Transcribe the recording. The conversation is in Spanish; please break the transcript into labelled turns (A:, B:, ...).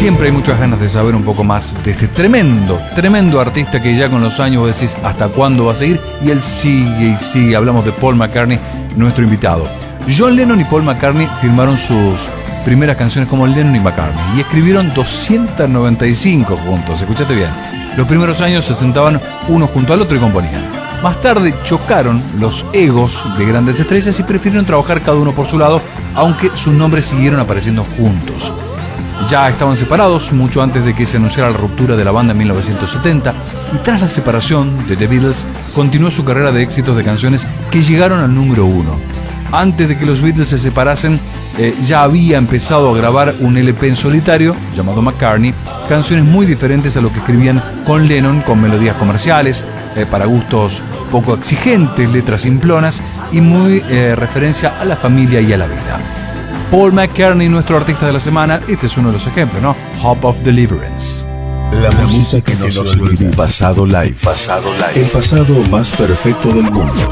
A: siempre hay muchas ganas de saber un poco más de este tremendo artista que ya con los años vos decís hasta cuándo va a seguir, y él sigue y sigue. Hablamos de Paul McCartney, nuestro invitado. John Lennon y Paul McCartney firmaron sus primeras canciones como Lennon y McCartney y escribieron 295 juntos. Escuchate bien, los primeros años se sentaban uno junto al otro y componían. Más tarde chocaron los egos de grandes estrellas y prefirieron trabajar cada uno por su lado, aunque sus nombres siguieron apareciendo juntos. Ya estaban separados mucho antes de que se anunciara la ruptura de la banda en 1970, y tras la separación de The Beatles continuó su carrera de éxitos de canciones que llegaron al número 1. Antes de que los Beatles se separasen, ya había empezado a grabar un LP en solitario llamado McCartney, canciones muy diferentes a lo que escribían con Lennon, con melodías comerciales, para gustos poco exigentes, letras simplonas y muy referencia a la familia y a la vida. Paul McCartney, nuestro artista de la semana, este es uno de los ejemplos, ¿no? Hope of Deliverance.
B: La música que no se olvida. Pasado Live. El pasado más perfecto del mundo.